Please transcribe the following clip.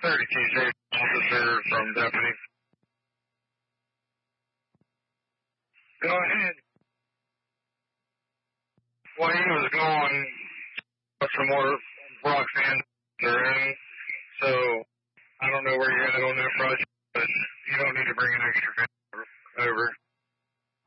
32 safety officer from deputy. Go ahead. Well, he was going with some more rock fans are in, so I don't know where you're going to go in that project, but you don't need to bring an extra fan.